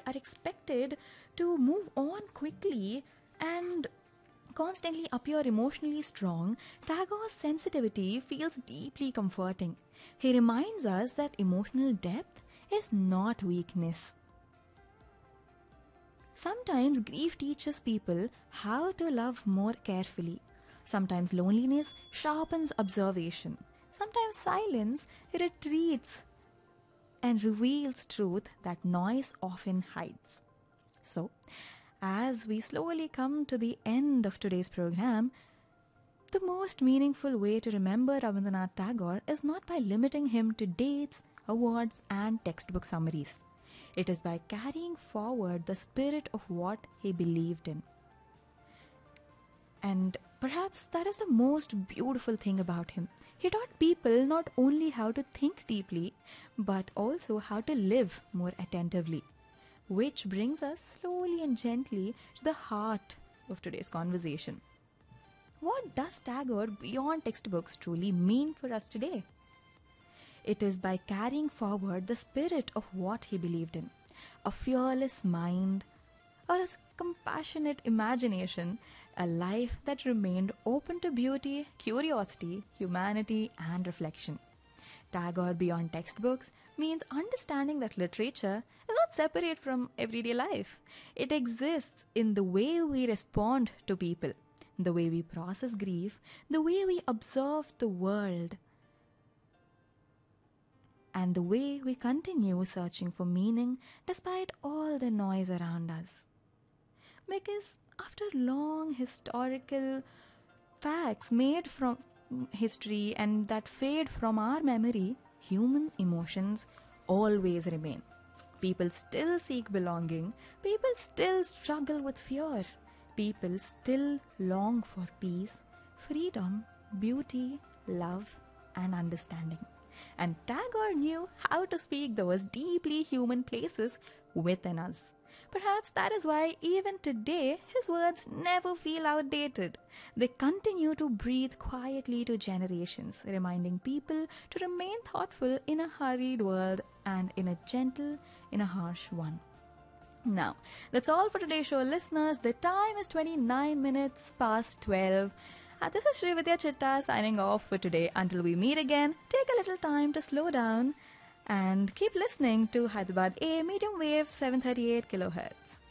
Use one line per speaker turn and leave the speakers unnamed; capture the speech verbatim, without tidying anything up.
are expected to move on quickly and constantly appear emotionally strong, Tagore's sensitivity feels deeply comforting. He reminds us that emotional depth is not weakness. Sometimes grief teaches people how to love more carefully. Sometimes loneliness sharpens observation. Sometimes silence retreats and reveals truth that noise often hides. So, as we slowly come to the end of today's program, the most meaningful way to remember Rabindranath Tagore is not by limiting him to dates, awards, and textbook summaries. It is by carrying forward the spirit of what he believed in. And perhaps that is the most beautiful thing about him. He taught people not only how to think deeply, but also how to live more attentively. Which brings us slowly and gently to the heart of today's conversation. What does Tagore beyond textbooks truly mean for us today? It is by carrying forward the spirit of what he believed in. A fearless mind, a compassionate imagination, a life that remained open to beauty, curiosity, humanity, and reflection. Tagore beyond textbooks means understanding that literature is not separate from everyday life. It exists in the way we respond to people, the way we process grief, the way we observe the world, and the way we continue searching for meaning despite all the noise around us. Because after long historical facts made from history and that fade from our memory, human emotions always remain. People still seek belonging, people still struggle with fear, people still long for peace, freedom, beauty, love, and understanding. And Tagore knew how to speak those deeply human places within us. Perhaps that is why even today his words never feel outdated. They continue to breathe quietly to generations, reminding people to remain thoughtful in a hurried world and in a gentle in a harsh one. Now, that's all for today's show, listeners. The time is twenty-nine minutes past twelve. Uh, this is Srividya Chitta signing off for today. Until we meet again, take a little time to slow down and keep listening to Hyderabad A medium wave seven thirty-eight kilohertz.